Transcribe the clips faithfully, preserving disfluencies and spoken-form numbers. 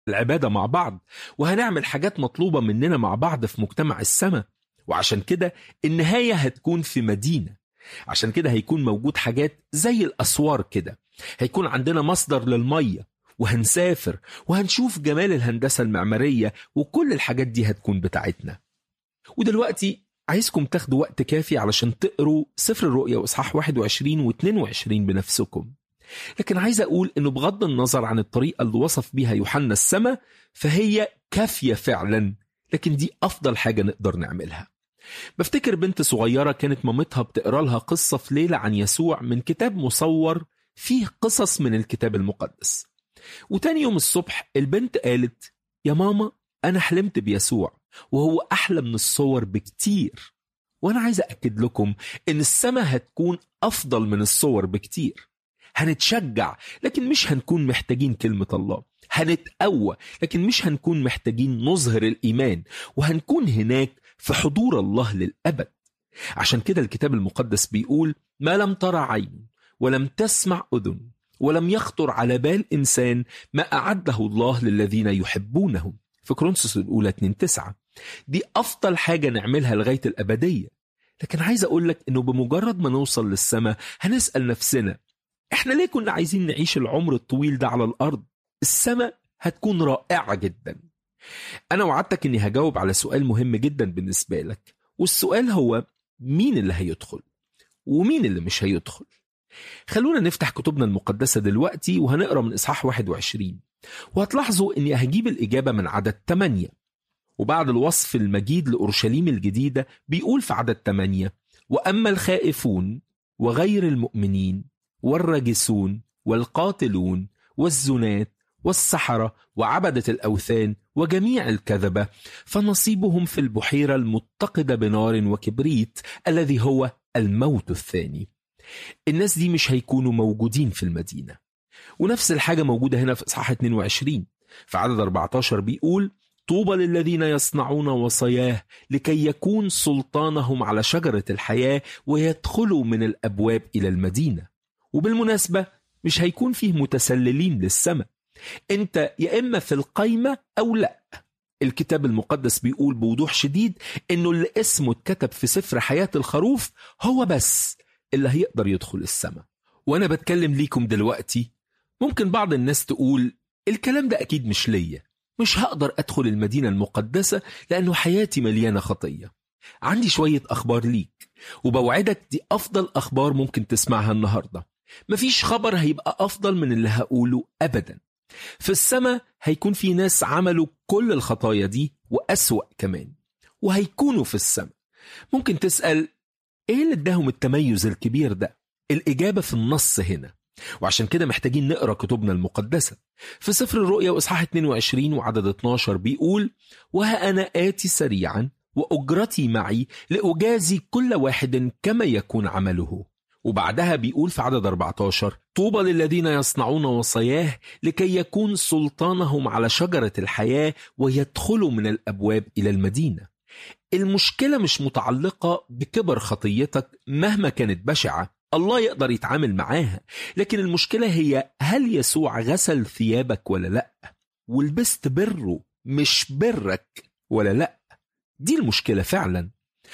العبادة مع بعض، وهنعمل حاجات مطلوبة مننا مع بعض في مجتمع السماء. وعشان كده النهاية هتكون في مدينة. عشان كده هيكون موجود حاجات زي الأسوار كده، هيكون عندنا مصدر للمية، وهنسافر وهنشوف جمال الهندسة المعمارية، وكل الحاجات دي هتكون بتاعتنا. ودلوقتي عايزكم تاخدوا وقت كافي علشان تقروا سفر الرؤيا وإصحاح واحد وعشرين واثنين وعشرين بنفسكم. لكن عايز أقول إنه بغض النظر عن الطريقة اللي وصف بيها يوحنا السماء، فهي كافية فعلا، لكن دي أفضل حاجة نقدر نعملها. بفتكر بنت صغيرة كانت مامتها بتقرأ لها قصة في ليلة عن يسوع من كتاب مصور فيه قصص من الكتاب المقدس. وتاني يوم الصبح البنت قالت: يا ماما، أنا حلمت بيسوع وهو أحلى من الصور بكتير. وأنا عايز أكد لكم إن السماء هتكون أفضل من الصور بكتير. هنتشجع لكن مش هنكون محتاجين كلمة الله، هنتقوى لكن مش هنكون محتاجين نظهر الإيمان، وهنكون هناك في حضور الله للأبد. عشان كده الكتاب المقدس بيقول: ما لم ترى عين ولم تسمع أذن ولم يخطر على بال إنسان ما أعده الله للذين يحبونه، في كورنثوس الأولى اتنين تسعة. دي أفضل حاجة نعملها لغاية الأبدية. لكن عايز أقولك إنه بمجرد ما نوصل للسماء هنسأل نفسنا: إحنا ليه كنا عايزين نعيش العمر الطويل ده على الأرض؟ السماء هتكون رائعة جدا. أنا وعدتك إني هجاوب على سؤال مهم جدا بالنسبة لك، والسؤال هو: مين اللي هيدخل ومين اللي مش هيدخل؟ خلونا نفتح كتبنا المقدسة دلوقتي وهنقرأ من إصحاح واحد وعشرين، وهتلاحظوا إني هجيب الإجابة من عدد ثمانية. وبعد الوصف المجيد لأورشليم الجديدة بيقول في عدد ثمانية: وأما الخائفون وغير المؤمنين والراجسون والقاتلون والزنات والسحرة وعبدة الأوثان وجميع الكذبة فنصيبهم في البحيرة المتقدة بنار وكبريت الذي هو الموت الثاني. الناس دي مش هيكونوا موجودين في المدينة. ونفس الحاجة موجودة هنا في إصحاح اثنين وعشرين في عدد أربعة عشر بيقول: طوبى للذين يصنعون وصاياه لكي يكون سلطانهم على شجرة الحياة ويدخلوا من الأبواب إلى المدينة. وبالمناسبة مش هيكون فيه متسللين للسماء، انت يا إما في القايمة أو لا. الكتاب المقدس بيقول بوضوح شديد إنه اللي اسمه اتكتب في سفر حياة الخروف هو بس اللي هيقدر يدخل السماء. وأنا بتكلم ليكم دلوقتي، ممكن بعض الناس تقول الكلام ده أكيد مش ليا، مش هقدر أدخل المدينة المقدسة لأنه حياتي مليانة خطية. عندي شوية أخبار ليك، وبوعدك دي أفضل أخبار ممكن تسمعها النهاردة. مفيش خبر هيبقى أفضل من اللي هقوله أبدا. في السماء هيكون في ناس عملوا كل الخطايا دي وأسوأ كمان، وهيكونوا في السماء. ممكن تسأل: إيه اللي اداهم التميز الكبير ده؟ الإجابة في النص هنا، وعشان كده محتاجين نقرأ كتبنا المقدسة. في سفر الرؤيا وإصحاح اثنين وعشرين وعدد اثناشر بيقول: وها أنا آتي سريعا وأجرتي معي لأجازي كل واحد كما يكون عمله. وبعدها بيقول في عدد أربعة عشر: طوبى للذين يصنعون وصاياه لكي يكون سلطانهم على شجرة الحياة ويدخلوا من الأبواب إلى المدينة. المشكلة مش متعلقة بكبر خطيتك مهما كانت بشعة، الله يقدر يتعامل معاها. لكن المشكلة هي: هل يسوع غسل ثيابك ولا لا؟ ولبست بره مش برك ولا لا؟ دي المشكلة فعلا.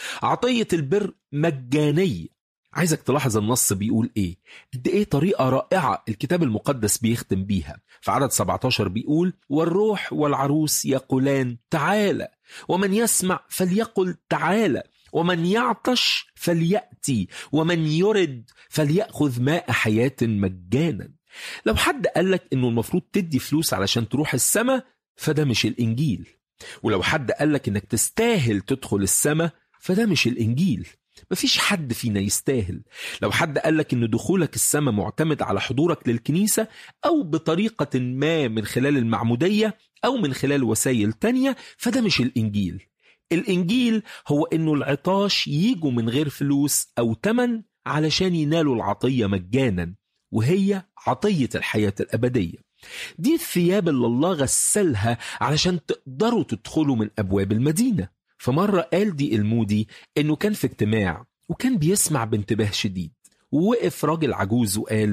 عطية البر مجانية. عايزك تلاحظ النص بيقول ايه، قد ايه طريقة رائعة الكتاب المقدس بيختم بيها. في عدد سبعة عشر بيقول: والروح والعروس يقولان تعالى، ومن يسمع فليقل تعالى، ومن يعطش فليأتي، ومن يرد فليأخذ ماء حياة مجانا. لو حد قالك انه المفروض تدي فلوس علشان تروح السماء، فده مش الإنجيل. ولو حد قالك انك تستاهل تدخل السماء، فده مش الإنجيل. مفيش حد فينا يستاهل. لو حد قالك ان دخولك السماء معتمد على حضورك للكنيسة او بطريقة ما من خلال المعمودية او من خلال وسائل تانية، فده مش الإنجيل. الإنجيل هو انه العطاش ييجوا من غير فلوس او تمن علشان ينالوا العطية مجانا، وهي عطية الحياة الأبدية. دي الثياب اللي الله غسلها علشان تقدروا تدخلوا من أبواب المدينة. فمرة قال دي المودي إنه كان في اجتماع وكان بيسمع بانتباه شديد، ووقف راجل عجوز وقال: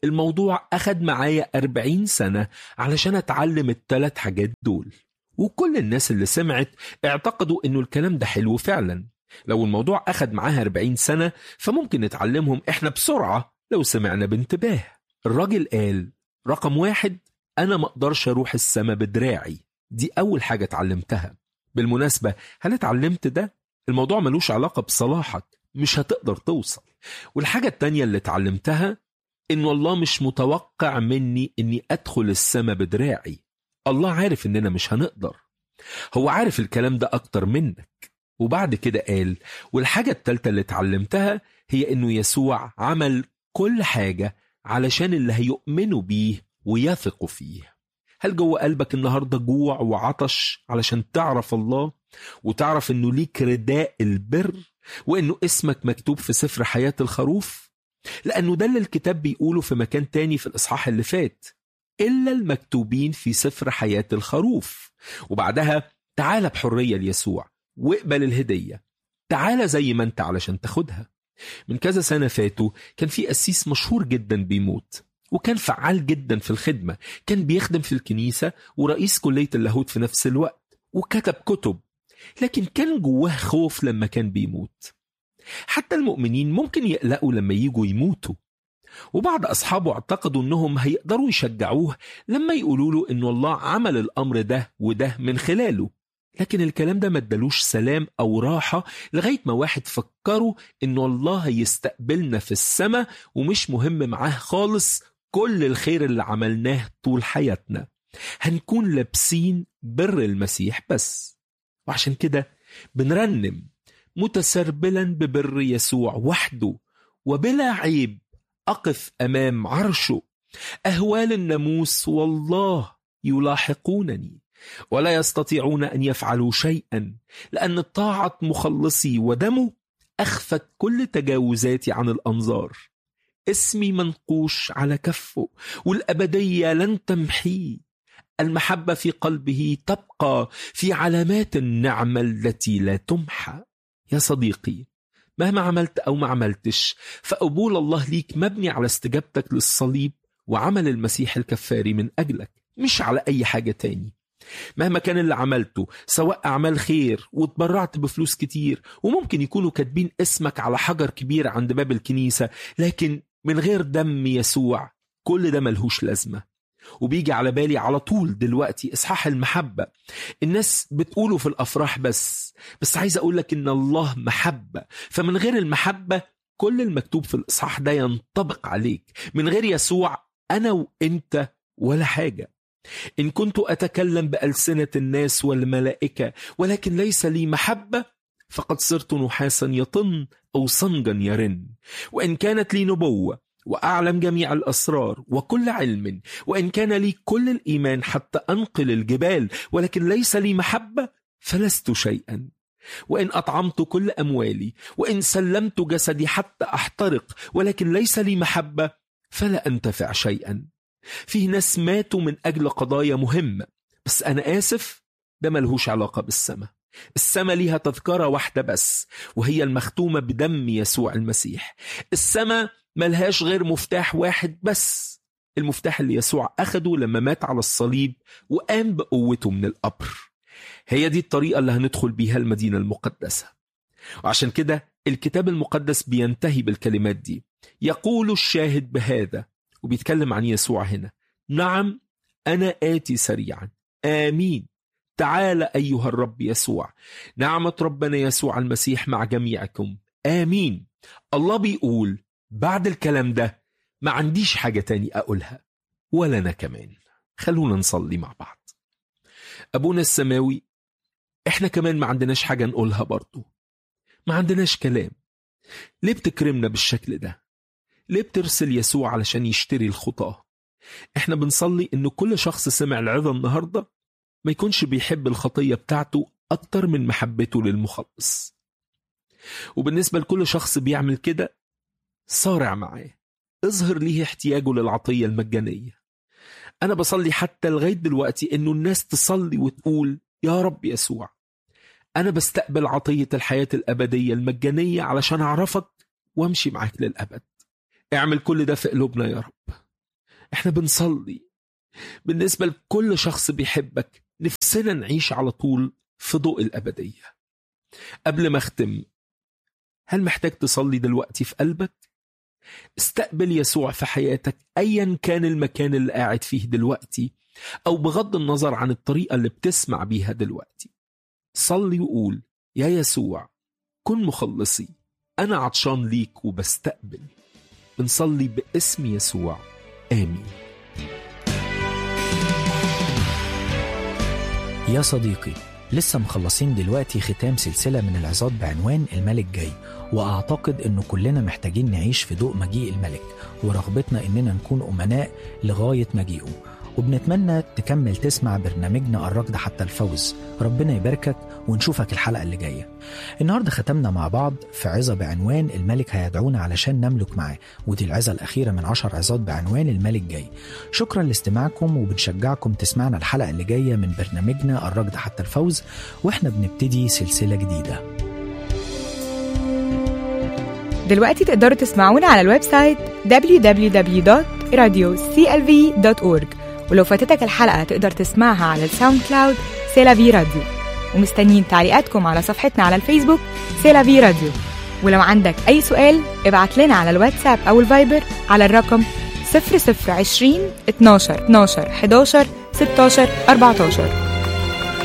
الموضوع أخد معايا أربعين سنة علشان أتعلم الثلاث حاجات دول. وكل الناس اللي سمعت اعتقدوا إنه الكلام ده حلو فعلا. لو الموضوع أخد معاها أربعين سنة فممكن نتعلمهم إحنا بسرعة لو سمعنا بانتباه. الراجل قال رقم واحد، أنا ما أقدرش أروح السما بدراعي. دي أول حاجة اتعلمتها. بالمناسبة، هل اتعلمت ده؟ الموضوع ملوش علاقة بصلاحك، مش هتقدر توصل. والحاجة التانية اللي اتعلمتها إنه الله مش متوقع مني إني أدخل السما بدراعي. الله عارف إننا مش هنقدر، هو عارف الكلام ده أكتر منك. وبعد كده قال والحاجة التالتة اللي اتعلمتها هي إنه يسوع عمل كل حاجة علشان اللي هيؤمنوا بيه ويثقوا فيه. هل جوه قلبك النهاردة جوع وعطش علشان تعرف الله وتعرف إنه ليك رداء البر وإنه اسمك مكتوب في سفر حياة الخروف؟ لأنه ده اللي الكتاب بيقوله في مكان تاني في الإصحاح اللي فات، إلا المكتوبين في سفر حياة الخروف. وبعدها تعال بحرية ليسوع واقبل الهدية، تعال زي ما انت علشان تاخدها. من كذا سنة فاتوا كان في قسيس مشهور جدا بيموت، وكان فعال جدا في الخدمة، كان بيخدم في الكنيسة ورئيس كلية اللاهوت في نفس الوقت، وكتب كتب، لكن كان جواه خوف لما كان بيموت. حتى المؤمنين ممكن يقلقوا لما ييجوا يموتوا. وبعض أصحابه اعتقدوا أنهم هيقدروا يشجعوه لما يقولوا له أن الله عمل الأمر ده وده من خلاله. لكن الكلام ده ما ادالوش سلام أو راحة لغاية ما واحد فكروا أن الله هيستقبلنا في السماء ومش مهم معاه خالص كل الخير اللي عملناه طول حياتنا، هنكون لابسين بر المسيح بس. وعشان كده بنرنم متسربلا ببر يسوع وحده وبلا عيب أقف أمام عرشه، أهوال الناموس والله يلاحقونني ولا يستطيعون أن يفعلوا شيئا، لأن الطاعة مخلصي ودمه أخفت كل تجاوزاتي عن الأنظار. اسمي منقوش على كفه والأبدية لن تمحيه، المحبة في قلبه تبقى في علامات النعمة التي لا تمحى. يا صديقي، مهما عملت أو ما عملتش فقبول الله ليك مبني على استجابتك للصليب وعمل المسيح الكفاري من أجلك، مش على أي حاجة تاني. مهما كان اللي عملته، سواء أعمال خير واتبرعت بفلوس كتير وممكن يكونوا كاتبين اسمك على حجر كبير عند باب الكنيسة، لكن من غير دم يسوع كل ده ملهوش لازمة. وبيجي على بالي على طول دلوقتي إصحاح المحبة. الناس بتقوله في الأفراح بس بس عايز أقولك إن الله محبة، فمن غير المحبة كل المكتوب في الإصحاح ده ينطبق عليك. من غير يسوع أنا وإنت ولا حاجة. إن كنت أتكلم بألسنة الناس والملائكة ولكن ليس لي محبة فقد صرت نحاسا يطن أو صنجا يرن. وإن كانت لي نبوة وأعلم جميع الأسرار وكل علم، وإن كان لي كل الإيمان حتى أنقل الجبال ولكن ليس لي محبة فلست شيئا. وإن أطعمت كل أموالي وإن سلمت جسدي حتى أحترق ولكن ليس لي محبة فلا أنتفع شيئا. فيه ناس ماتوا من أجل قضايا مهمة، بس أنا آسف، ده ملهوش علاقة بالسماء. السماء ليها تذكرة واحدة بس، وهي المختومة بدم يسوع المسيح. السماء ملهاش غير مفتاح واحد بس، المفتاح اللي يسوع أخده لما مات على الصليب وقام بقوته من القبر. هي دي الطريقة اللي هندخل بيها المدينة المقدسة. وعشان كده الكتاب المقدس بينتهي بالكلمات دي، يقول الشاهد بهذا، وبيتكلم عن يسوع هنا: نعم أنا آتي سريعا، آمين، تعال أيها الرب يسوع، نعمة ربنا يسوع المسيح مع جميعكم، آمين. الله بيقول بعد الكلام ده ما عنديش حاجة تاني أقولها ولا أنا كمان. خلونا نصلي مع بعض. أبونا السماوي، إحنا كمان ما عندناش حاجة نقولها برضو، ما عندناش كلام. ليه بتكرمنا بالشكل ده؟ ليه بترسل يسوع علشان يشتري الخطاة؟ إحنا بنصلي إنه كل شخص سمع العظة النهاردة ما يكونش بيحب الخطية بتاعته أكتر من محبته للمخلص. وبالنسبة لكل شخص بيعمل كده، صارع معاه، اظهر ليه احتياجه للعطية المجانية. أنا بصلي حتى لغاية دلوقتي إنه الناس تصلي وتقول: يا رب يسوع، أنا بستقبل عطية الحياة الأبدية المجانية علشان أعرفك وامشي معاك للأبد. اعمل كل ده في قلوبنا يا رب. احنا بنصلي بالنسبة لكل شخص بيحبك، نفسنا نعيش على طول في ضوء الأبدية. قبل ما أختم، هل محتاج تصلي دلوقتي في قلبك؟ استقبل يسوع في حياتك أيا كان المكان اللي قاعد فيه دلوقتي، أو بغض النظر عن الطريقة اللي بتسمع بيها دلوقتي. صلي وقول: يا يسوع كن مخلصي، أنا عطشان ليك وبستقبل. بنصلي باسم يسوع، آمين. يا صديقي، لسه مخلصين دلوقتي ختام سلسلة من العظات بعنوان الملك جاي، وأعتقد أنه كلنا محتاجين نعيش في ضوء مجيء الملك ورغبتنا أننا نكون أمناء لغاية مجيئه، وبنتمنى تكمل تسمع برنامجنا الركض حتى الفوز. ربنا يباركك ونشوفك الحلقة اللي جاية. النهاردة ختمنا مع بعض في عظة بعنوان الملك هيدعونا علشان نملك معاه، ودي العظة الأخيرة من عشر عظات بعنوان الملك جاي. شكرا لاستماعكم، وبنشجعكم تسمعنا الحلقة اللي جاية من برنامجنا الركض حتى الفوز، وإحنا بنبتدي سلسلة جديدة. دلوقتي تقدروا تسمعونا على الويب سايت دبليو دبليو دبليو دوت راديو سي ال في دوت أورج، ولو فاتتك الحلقة تقدر تسمعها على الساوند كلاود سيلافي راديو. ومستنيين تعليقاتكم على صفحتنا على الفيسبوك سيلافي راديو. ولو عندك أي سؤال ابعت لنا على الواتساب أو الفايبر على الرقم صفر صفر عشرين اتناشر اتناشر حداشر ستاشر أربعتاشر.